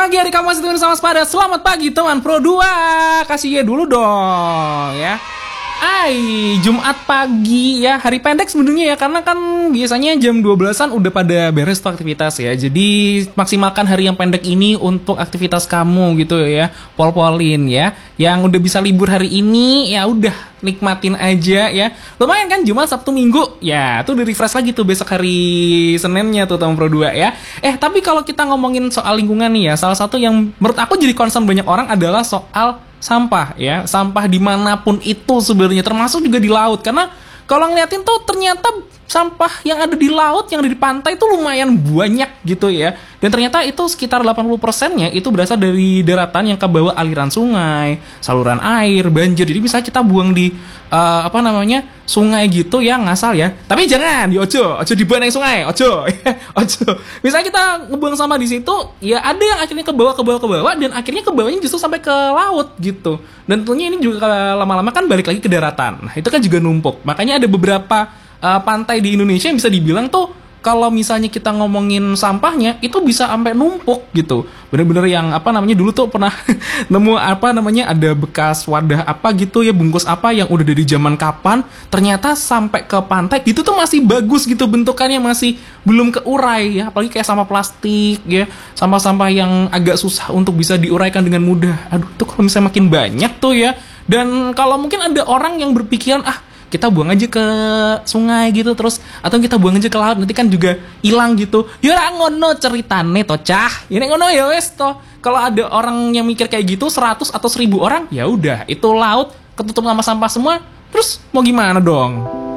pagi hari kamu masih teman sama Spada. Selamat pagi teman Pro 2. Kasih ya dulu dong ya. Jumat pagi ya, hari pendek sebenarnya ya, karena kan biasanya jam 12-an udah pada beres tuh aktivitas ya. Jadi maksimalkan hari yang pendek ini untuk aktivitas kamu gitu ya. Pol-polin ya. Yang udah bisa libur hari ini ya udah nikmatin aja ya. Lumayan kan Jumat, Sabtu, Minggu. Ya, tuh udah refresh lagi tuh besok hari Seninnya tuh teman Pro 2 ya. Tapi kalau kita ngomongin soal lingkungan nih ya, salah satu yang menurut aku jadi concern banyak orang adalah soal sampah ya, sampah dimanapun itu sebenarnya, termasuk juga di laut. Karena kalau ngeliatin tuh ternyata sampah yang ada di laut, yang ada di pantai itu lumayan banyak gitu ya. Dan ternyata itu sekitar 80%-nya itu berasal dari daratan yang kebawa aliran sungai, saluran air, banjir. Jadi bisa kita buang di sungai gitu ya, ngasal ya. Tapi jangan ojo dibuang yang sungai, ojo. Misalnya kita ngebuang sampah di situ, ya ada yang akhirnya ke bawah dan akhirnya ke bawahnya justru sampai ke laut gitu. Dan tentunya ini juga lama-lama kan balik lagi ke daratan. Nah, itu kan juga numpuk. Makanya ada beberapa pantai di Indonesia yang bisa dibilang tuh kalau misalnya kita ngomongin sampahnya itu bisa sampai numpuk gitu. Bener-bener yang dulu tuh pernah nemu ada bekas wadah gitu ya, bungkus yang udah dari zaman kapan, ternyata sampai ke pantai itu tuh masih bagus gitu, bentukannya masih belum keurai ya. Apalagi kayak sampah plastik ya, sampah-sampah yang agak susah untuk bisa diuraikan dengan mudah. Aduh, tuh kalau misalnya makin banyak tuh ya. Dan kalau mungkin ada orang yang berpikiran kita buang aja ke sungai gitu terus, atau kita buang aja ke laut, nanti kan juga hilang gitu. Ya ngono ceritane toh cah. Ini ngono ya wes toh. Kalau ada orang yang mikir kayak gitu 100 atau 1000 orang, ya udah itu laut ketutup sama sampah semua. Terus mau gimana dong?